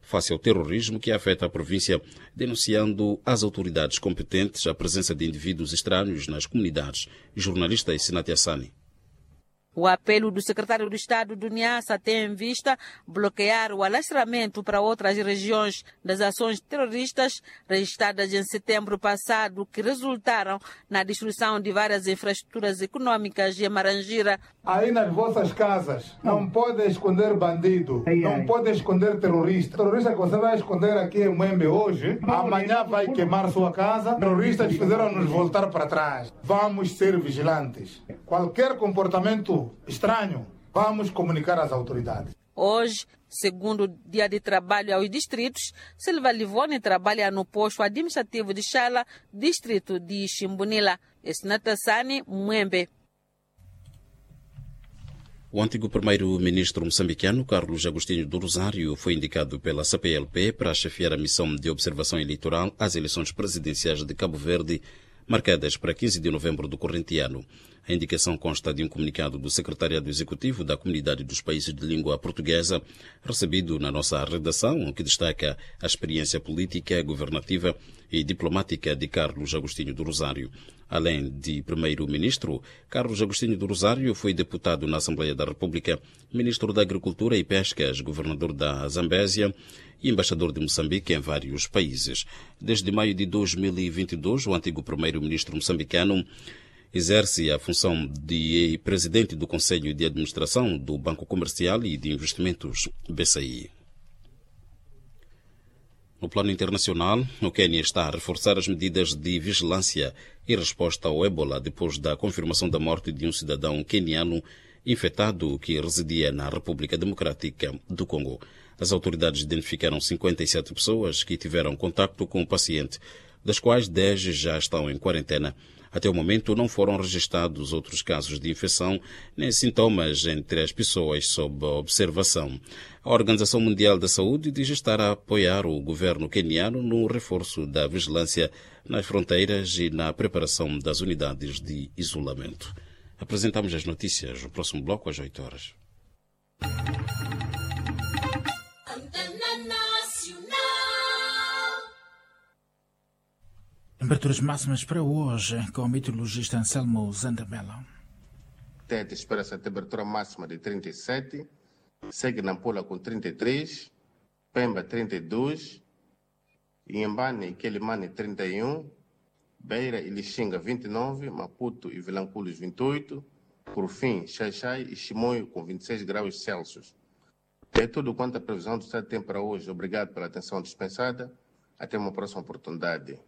face ao terrorismo que afeta a província, denunciando às autoridades competentes a presença de indivíduos estranhos nas comunidades. Jornalista Issinati Assani. O apelo do secretário de Estado do Niassa tem em vista bloquear o alastramento para outras regiões das ações terroristas registradas em setembro passado, que resultaram na destruição de várias infraestruturas econômicas em Marangira. Aí nas vossas casas não podem esconder bandido, não podem esconder terrorista. Terrorista que você vai esconder aqui em Mwembe hoje, amanhã vai queimar sua casa. Terroristas fizeram nos voltar para trás. Vamos ser vigilantes. Qualquer comportamento estranho, vamos comunicar às autoridades. Hoje, segundo dia de trabalho aos distritos, Silva Livone trabalha no posto administrativo de Chala, distrito de Chimbunila. Esnatassani, Mwembe. O antigo primeiro-ministro moçambicano, Carlos Agostinho do Rosário, foi indicado pela CPLP para chefiar a missão de observação eleitoral às eleições presidenciais de Cabo Verde, marcadas para 15 de novembro do corrente ano. A indicação consta de um comunicado do Secretariado Executivo da Comunidade dos Países de Língua Portuguesa, recebido na nossa redação, que destaca a experiência política, governativa e diplomática de Carlos Agostinho do Rosário. Além de primeiro-ministro, Carlos Agostinho do Rosário foi deputado na Assembleia da República, ministro da Agricultura e Pescas, governador da Zambésia e embaixador de Moçambique em vários países. Desde maio de 2022, o antigo primeiro-ministro moçambicano exerce a função de presidente do Conselho de Administração do Banco Comercial e de Investimentos, BCI. No plano internacional, o Quênia está a reforçar as medidas de vigilância e resposta ao ébola depois da confirmação da morte de um cidadão queniano infectado que residia na República Democrática do Congo. As autoridades identificaram 57 pessoas que tiveram contato com o paciente, das quais 10 já estão em quarentena. Até o momento, não foram registrados outros casos de infecção nem sintomas entre as pessoas sob observação. A Organização Mundial da Saúde diz estar a apoiar o governo queniano no reforço da vigilância nas fronteiras e na preparação das unidades de isolamento. Apresentamos as notícias no próximo bloco às 8 horas. Temperaturas máximas para hoje, com o meteorologista Anselmo Zandamela. Tete espera-se a temperatura máxima de 37, segue Nampula com 33, Pemba 32, Inhambane e Quelimane 31, Beira e Lixinga 29, Maputo e Vilanculos 28, por fim, Xaixai e Chimoio com 26 graus Celsius. É tudo quanto a previsão do estado de tempo para hoje. Obrigado pela atenção dispensada. Até uma próxima oportunidade.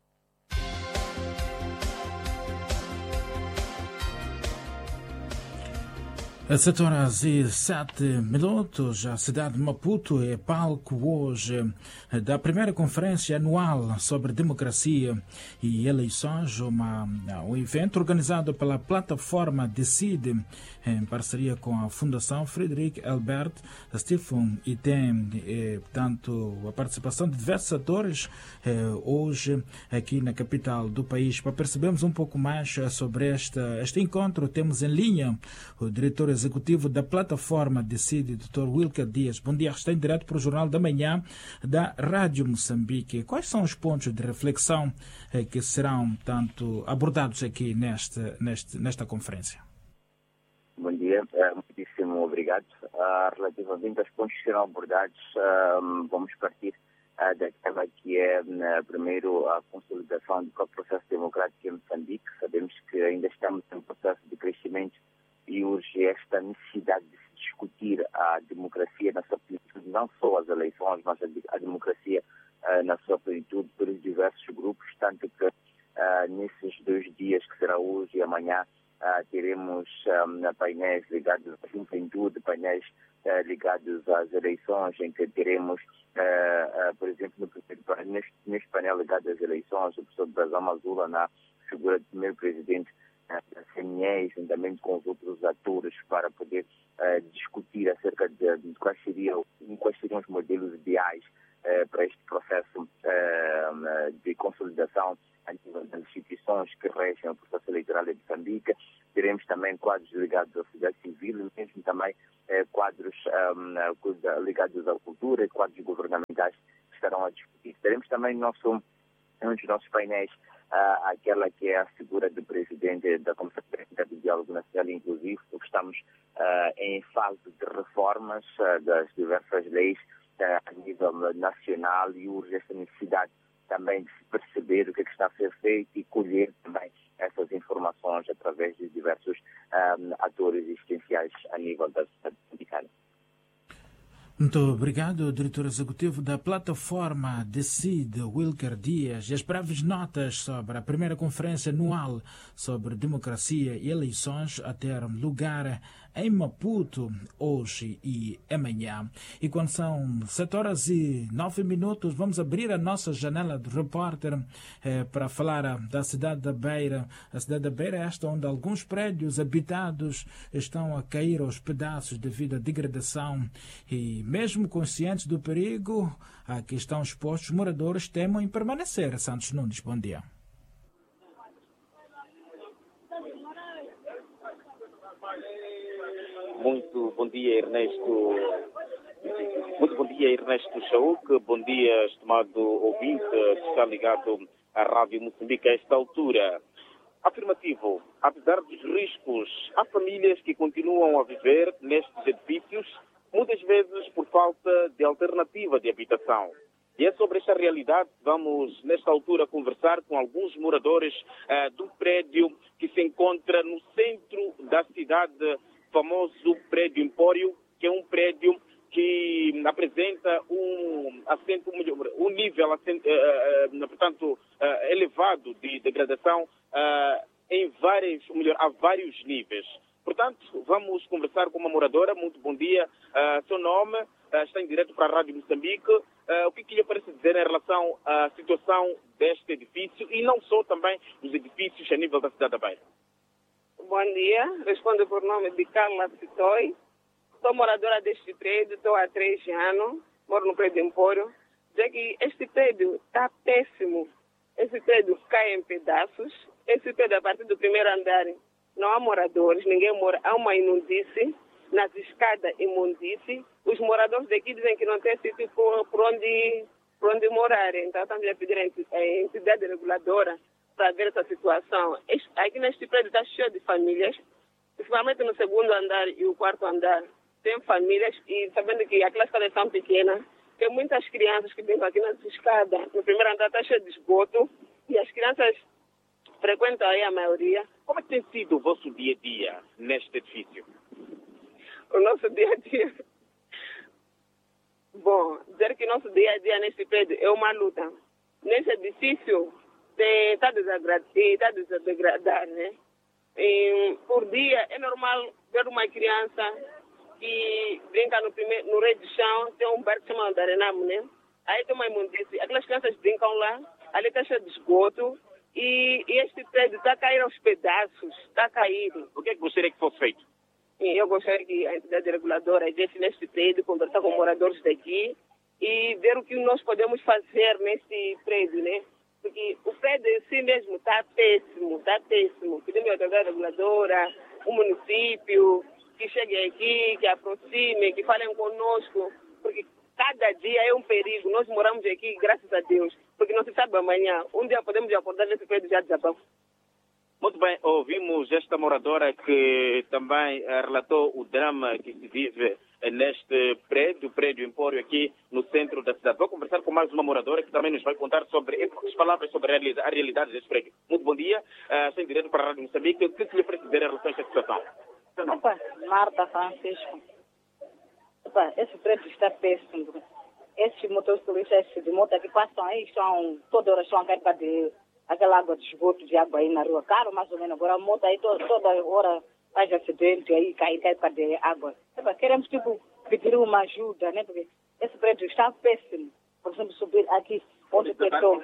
Às 7 horas e 7 minutos, a cidade de Maputo é palco hoje da primeira conferência anual sobre democracia e eleições, um evento organizado pela plataforma Decide, em parceria com a Fundação Frederic Albert Stephen, e tem, portanto, a participação de diversos atores hoje aqui na capital do país. Para percebermos um pouco mais sobre este encontro, temos em linha o diretor executivo da plataforma Decide, Dr. Wilker Dias. Bom dia, está em direto para o Jornal da Manhã da Rádio Moçambique. Quais são os pontos de reflexão que serão, tanto, abordados aqui nesta conferência? Bom dia, muitíssimo obrigado. Relativamente aos pontos que serão abordados, vamos partir daquela que é, primeiro, a consolidação do próprio processo democrático em Moçambique. Sabemos que ainda estamos em um processo de crescimento e urge esta necessidade de se discutir a democracia na sua plenitude, não só as eleições, mas a democracia na sua plenitude pelos diversos grupos, tanto que nesses 2 dias, que será hoje e amanhã, teremos painéis ligados à juventude, painéis ligados às eleições, em que teremos, por exemplo, neste painel ligado às eleições, o professor Brazão Mazula, na figura do primeiro presidente da CNE, juntamente com os outros atores, para poder discutir acerca de quais seriam os modelos ideais para este processo de consolidação a nível das instituições que regem o processo eleitoral em Moçambique. Teremos também quadros ligados à sociedade civil, mesmo também quadros ligados à cultura e quadros governamentais entidades que estarão a discutir. Teremos também um dos nossos painéis, aquela que é a figura do presidente da Comissão Técnica de Diálogo Nacional Inclusivo, porque estamos em fase de reformas das diversas leis a nível nacional e urge essa necessidade também de se perceber o que está a ser feito e colher também essas informações através de diversos atores existenciais a nível da sociedade moçambicana. Muito obrigado, diretor executivo da plataforma Decide, Wilker Dias. As breves notas sobre a primeira conferência anual sobre democracia e eleições a ter lugar em Maputo hoje e amanhã. E quando são 7h09, vamos abrir a nossa janela de repórter para falar da cidade da Beira. A cidade da Beira é esta onde alguns prédios habitados estão a cair aos pedaços devido à degradação e mesmo conscientes do perigo a que estão expostos, os moradores temem permanecer. Santos Nunes, bom dia. Muito bom dia, Ernesto. Muito bom dia, Ernesto Chauk. Bom dia, estimado ouvinte que está ligado à Rádio Moçambique a esta altura. Afirmativo. Apesar dos riscos, há famílias que continuam a viver nestes edifícios, muitas vezes por falta de alternativa de habitação. E é sobre esta realidade que vamos, nesta altura, conversar com alguns moradores do prédio que se encontra no centro da cidade, famoso prédio Empório, que é um prédio que apresenta um nível portanto, elevado de degradação a vários níveis. Portanto, vamos conversar com uma moradora. Muito bom dia. Seu nome está em direto para a Rádio Moçambique. O que lhe parece dizer em relação à situação deste edifício e não só também os edifícios a nível da cidade da Beira? Bom dia. Respondo por nome de Carla Pitoi. Sou moradora deste prédio, estou há 3 anos. Moro no prédio Empório. Já que este prédio está péssimo. Esse prédio cai em pedaços. Esse prédio, a partir do primeiro andar, não há moradores, ninguém mora. Há uma imundície, nas escadas imundície. Os moradores daqui dizem que não tem sítio por onde morar. Então, estamos a pedir à entidade reguladora para ver essa situação. Aqui neste prédio está cheio de famílias, principalmente no segundo andar e o quarto andar. Tem famílias e sabendo que aquelas escadas são pequenas, tem muitas crianças que brincam aqui nas escadas. No primeiro andar está cheio de esgoto e as crianças frequentam aí a maioria. Como é que tem sido o vosso dia-a-dia neste edifício? O nosso dia-a-dia... Bom, dizer que nosso dia-a-dia neste prédio é uma luta. Nesse edifício está a degradar, né? E, por dia é normal ver uma criança que brinca no rei do chão, tem um bar que chama Darenamo, né? Aí tem uma imundície, aquelas crianças brincam lá, ali está cheio de esgoto e este prédio está a cair aos pedaços, está a cair. O que é que gostaria que fosse feito? Eu gostaria que a entidade reguladora viesse neste prédio, conversar com moradores daqui e ver o que nós podemos fazer neste prédio, né? Porque o prédio em si mesmo está péssimo, está péssimo. Pedimos a autoridade reguladora, o município, que cheguem aqui, que aproximem, que falem conosco, porque cada dia é um perigo. Nós moramos aqui, graças a Deus, porque não se sabe amanhã. Um dia podemos acordar nesse prédio já desabafo. Muito bem, ouvimos esta moradora que também relatou o drama que se vive neste prédio, o prédio Empório aqui no centro da cidade. Vou conversar com mais uma moradora que também nos vai contar sobre as palavras sobre a realidade deste prédio. Muito bom dia, estou em direto para a Rádio Moçambique. O que lhe parece dizer em relação a esta situação? Marta Francisco. Esse prédio está péssimo. Esses motoristas de moto que passam aí toda hora estão a cair para aquela água de esgoto de água aí na rua. Caro, mais ou menos. Agora a moto aí toda hora faz acidente aí, cai para a água. Queremos pedir uma ajuda, né? Porque esse prédio está péssimo. Por exemplo, subir aqui onde tentou.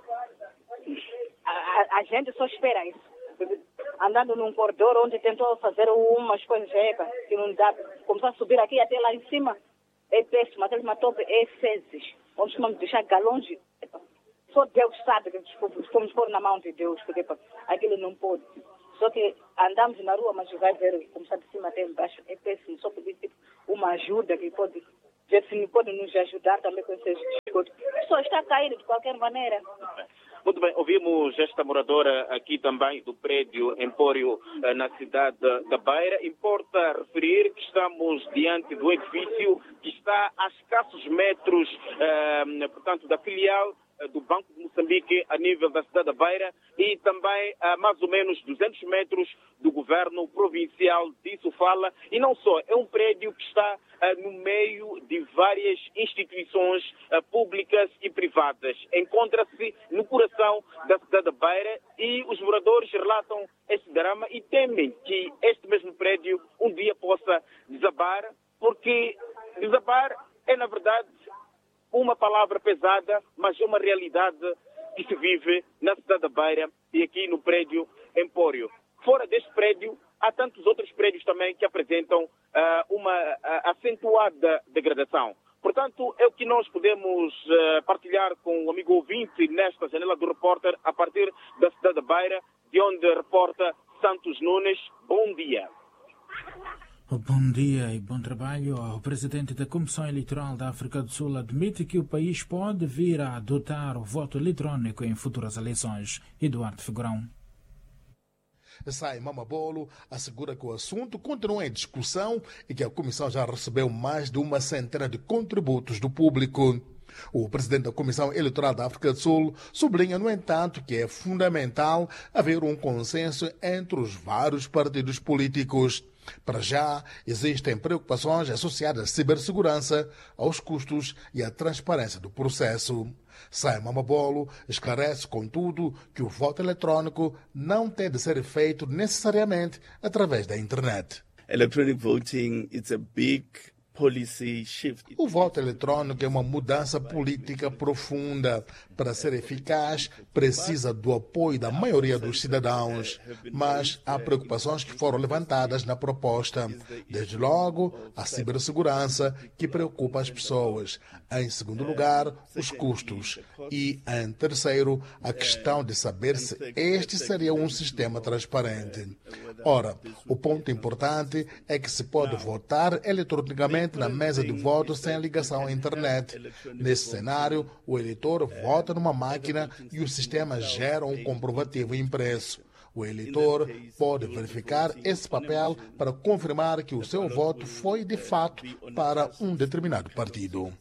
A gente só espera isso. Andando num corredor onde tentou fazer umas coisas que não dá. Começar a subir aqui até lá em cima. É péssimo. Até uma tope é fezes. Onde vamos deixar galões. Só Deus sabe que vamos pôr na mão de Deus, porque aquilo não pode. Só que andamos na rua, mas vai ver, começar de cima até embaixo, é péssimo. Só pedir uma ajuda que pode ver se pode nos ajudar também com esses A pessoa está a cair de qualquer maneira. Muito bem, ouvimos esta moradora aqui também do prédio Empório na cidade da Beira. Importa referir que estamos diante do edifício que está a escassos metros, portanto, da filial do Banco de Moçambique a nível da cidade da Beira e também a mais ou menos 200 metros do governo provincial de Sofala. E não só, é um prédio que está no meio de várias instituições públicas e privadas. Encontra-se no coração da cidade da Beira e os moradores relatam este drama e temem que este mesmo prédio um dia possa desabar, porque desabar é, na verdade, uma palavra pesada, mas é uma realidade que se vive na cidade da Beira e aqui no prédio Empório. Fora deste prédio, há tantos outros prédios também que apresentam uma acentuada degradação. Portanto, é o que nós podemos partilhar com o amigo ouvinte nesta janela do repórter a partir da cidade da Beira, de onde reporta Santos Nunes. Bom dia. Bom dia e bom trabalho. O presidente da Comissão Eleitoral da África do Sul admite que o país pode vir a adotar o voto eletrônico em futuras eleições. Eduardo Figurão. Saima Mabolo assegura que o assunto continua em discussão e que a Comissão já recebeu mais de 100 de contributos do público. O presidente da Comissão Eleitoral da África do Sul sublinha, no entanto, que é fundamental haver um consenso entre os vários partidos políticos. Para já, existem preocupações associadas à cibersegurança, aos custos e à transparência do processo. Saima Mabolo esclarece, contudo, que o voto eletrônico não tem de ser feito necessariamente através da internet. Electronic voting, it's a big policy shift. O voto eletrônico é uma mudança política profunda. Para ser eficaz, precisa do apoio da maioria dos cidadãos. Mas há preocupações que foram levantadas na proposta. Desde logo, a cibersegurança, que preocupa as pessoas. Em segundo lugar, os custos. E, em terceiro, a questão de saber se este seria um sistema transparente. Ora, o ponto importante é que se pode votar eletronicamente na mesa de voto sem ligação à internet. Nesse cenário, o eleitor vota numa máquina e o sistema gera um comprovativo impresso. O eleitor pode verificar esse papel para confirmar que o seu voto foi, de fato, para um determinado partido.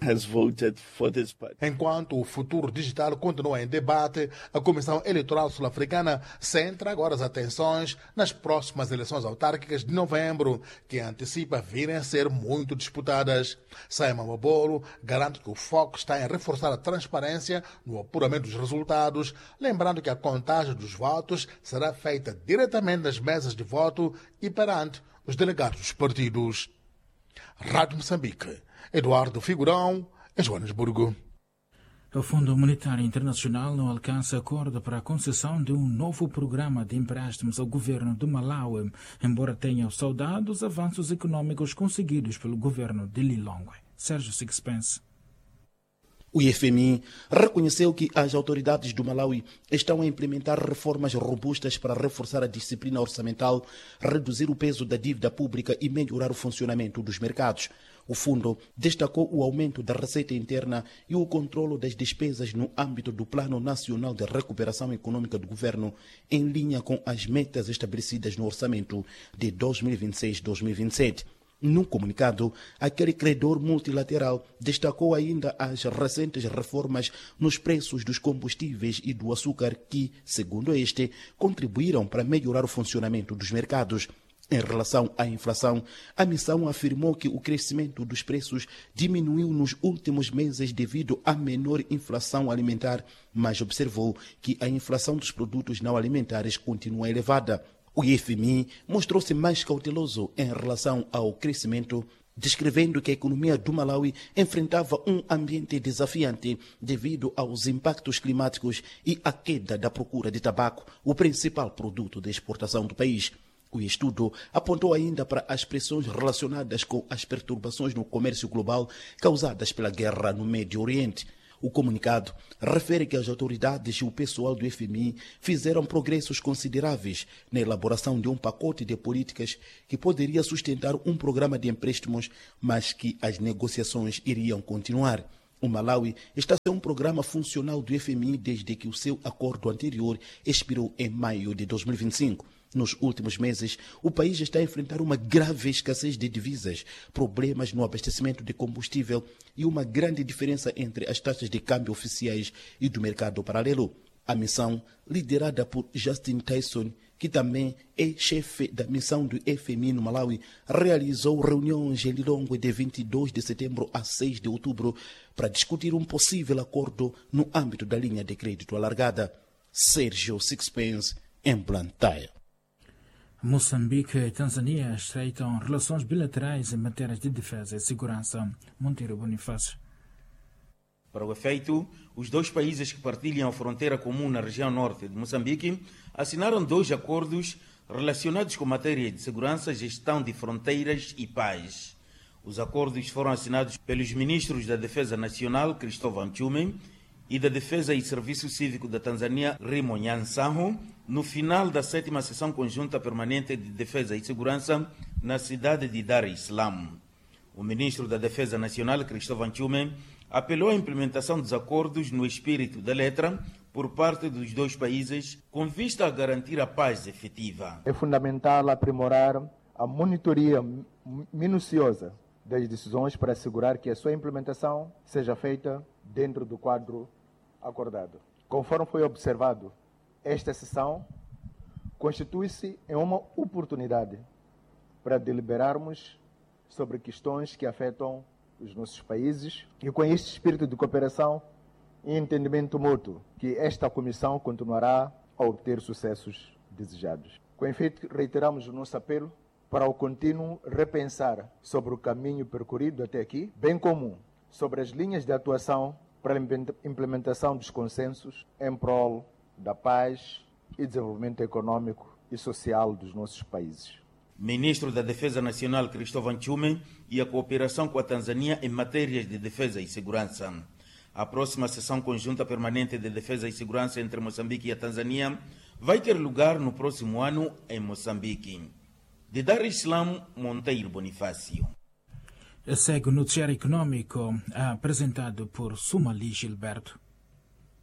Enquanto o futuro digital continua em debate, a Comissão Eleitoral Sul-Africana centra agora as atenções nas próximas eleições autárquicas de novembro, que antecipa virem a ser muito disputadas. Saima Mabolo garante que o foco está em reforçar a transparência no apuramento dos resultados, lembrando que a contagem dos votos será feita diretamente nas mesas de voto e perante os delegados dos partidos. Rádio Moçambique, Eduardo Figurão, em Joanesburgo. O Fundo Monetário Internacional não alcança acordo para a concessão de um novo programa de empréstimos ao governo do Malawi, embora tenha saudado os avanços econômicos conseguidos pelo governo de Lilongwe. Sérgio Sixpence. O FMI reconheceu que as autoridades do Malawi estão a implementar reformas robustas para reforçar a disciplina orçamental, reduzir o peso da dívida pública e melhorar o funcionamento dos mercados. O fundo destacou o aumento da receita interna e o controlo das despesas no âmbito do Plano Nacional de Recuperação Econômica do Governo, em linha com as metas estabelecidas no orçamento de 2026-2027. Num comunicado, aquele credor multilateral destacou ainda as recentes reformas nos preços dos combustíveis e do açúcar que, segundo este, contribuíram para melhorar o funcionamento dos mercados. Em relação à inflação, a missão afirmou que o crescimento dos preços diminuiu nos últimos meses devido à menor inflação alimentar, mas observou que a inflação dos produtos não alimentares continua elevada. O FMI mostrou-se mais cauteloso em relação ao crescimento, descrevendo que a economia do Malawi enfrentava um ambiente desafiante devido aos impactos climáticos e à queda da procura de tabaco, o principal produto de exportação do país. O estudo apontou ainda para as pressões relacionadas com as perturbações no comércio global causadas pela guerra no Médio Oriente. O comunicado refere que as autoridades e o pessoal do FMI fizeram progressos consideráveis na elaboração de um pacote de políticas que poderia sustentar um programa de empréstimos, mas que as negociações iriam continuar. O Malawi está sem um programa funcional do FMI desde que o seu acordo anterior expirou em maio de 2025. Nos últimos meses, o país está a enfrentar uma grave escassez de divisas, problemas no abastecimento de combustível e uma grande diferença entre as taxas de câmbio oficiais e do mercado paralelo. A missão, liderada por Justin Tyson, que também é chefe da missão do FMI no Malawi, realizou reuniões em Lilongwe de 22 de setembro a 6 de outubro para discutir um possível acordo no âmbito da linha de crédito alargada. Sérgio Sixpence, em Blantyre. Moçambique e Tanzânia estreitam relações bilaterais em matérias de defesa e segurança. Monteiro Bonifácio. Para o efeito, os dois países que partilham a fronteira comum na região norte de Moçambique assinaram 2 acordos relacionados com matéria de segurança, gestão de fronteiras e paz. Os acordos foram assinados pelos ministros da Defesa Nacional, Cristóvão Chume, e da Defesa e Serviço Cívico da Tanzânia, Rimo Nyansaho, no final da 7ª Sessão Conjunta Permanente de Defesa e Segurança na cidade de Dar es Salaam. O ministro da Defesa Nacional, Cristóvão Chume, apelou à implementação dos acordos no espírito da letra por parte dos dois países, com vista a garantir a paz efetiva. É fundamental aprimorar a monitoria minuciosa das decisões para assegurar que a sua implementação seja feita dentro do quadro acordado. Conforme foi observado, esta sessão constitui-se em uma oportunidade para deliberarmos sobre questões que afetam os nossos países e com este espírito de cooperação e entendimento mútuo que esta comissão continuará a obter sucessos desejados. Com efeito, reiteramos o nosso apelo para o contínuo repensar sobre o caminho percorrido até aqui, bem como sobre as linhas de atuação para a implementação dos consensos em prol da paz e desenvolvimento econômico e social dos nossos países. Ministro da Defesa Nacional Cristóvão Chume e a cooperação com a Tanzânia em matérias de defesa e segurança. A próxima sessão conjunta permanente de defesa e segurança entre Moçambique e a Tanzânia vai ter lugar no próximo ano em Moçambique. De Dar es Salaam, Monteiro Bonifácio. Segue o noticiário econômico apresentado por Sumali Gilberto.